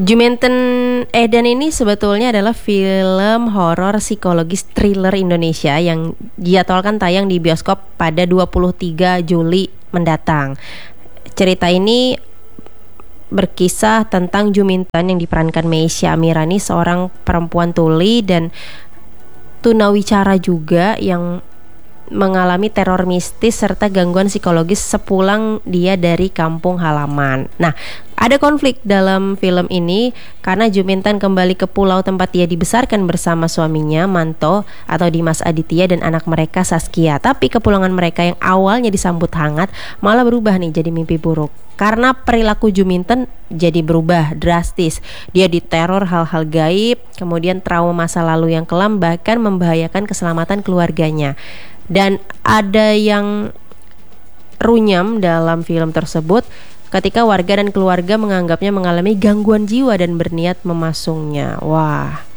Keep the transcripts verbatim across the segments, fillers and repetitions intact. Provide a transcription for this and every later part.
Jumanten Eden ini sebetulnya adalah film horor psikologis thriller Indonesia yang dijadwalkan tayang di bioskop pada dua puluh tiga Juli mendatang. Cerita ini berkisah tentang Juminten yang diperankan Meisya Amirani, seorang perempuan tuli dan tunawicara juga yang mengalami teror mistis serta gangguan psikologis sepulang dia dari kampung halaman. Nah, ada konflik dalam film ini karena Juminten kembali ke pulau tempat dia dibesarkan bersama suaminya Manto atau Dimas Aditya dan anak mereka Saskia. Tapi kepulangan mereka yang awalnya disambut hangat malah berubah nih jadi mimpi buruk. Karena perilaku Juminten jadi berubah drastis. Dia diteror hal-hal gaib, kemudian trauma masa lalu yang kelam bahkan membahayakan keselamatan keluarganya. Dan ada yang runyam dalam film tersebut ketika warga dan keluarga menganggapnya mengalami gangguan jiwa dan berniat memasungnya. Wah.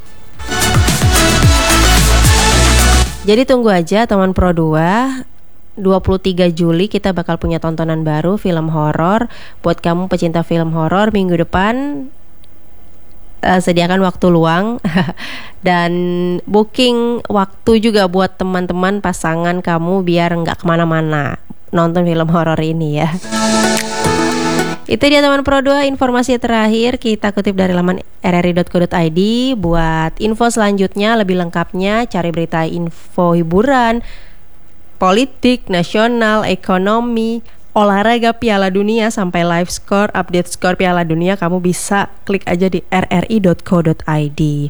Jadi tunggu aja teman Pro dua, dua puluh tiga Juli kita bakal punya tontonan baru film horor. Buat kamu pecinta film horor, minggu depan Uh, sediakan waktu luang dan booking waktu juga buat teman-teman pasangan kamu biar nggak kemana-mana nonton film horor ini ya. Itu dia teman Pro dua, informasi terakhir kita kutip dari laman r r i dot co dot i d. Buat info selanjutnya lebih lengkapnya cari berita info hiburan, politik, nasional, ekonomi, olahraga, Piala Dunia sampai live score, update skor Piala Dunia, kamu bisa klik aja di r r i dot co dot i d.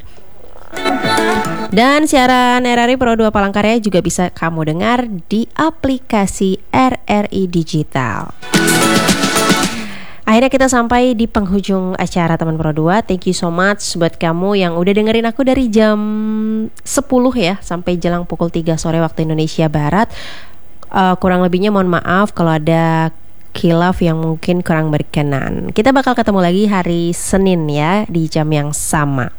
Dan siaran R R I Pro dua Palangkaraya juga bisa kamu dengar di aplikasi R R I Digital. Akhirnya kita sampai di penghujung acara teman Pro dua. Thank you so much buat kamu yang udah dengerin aku dari jam sepuluh ya sampai jelang pukul tiga sore waktu Indonesia Barat. Uh, kurang lebihnya mohon maaf kalau ada khilaf yang mungkin kurang berkenan. Kita bakal ketemu lagi hari Senin ya di jam yang sama.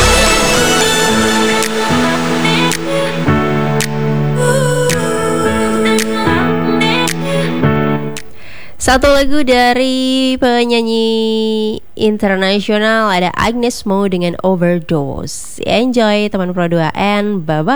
Satu lagu dari penyanyi internasional, ada Agnes Mo dengan Overdose. Enjoy teman Pro dua and bye bye.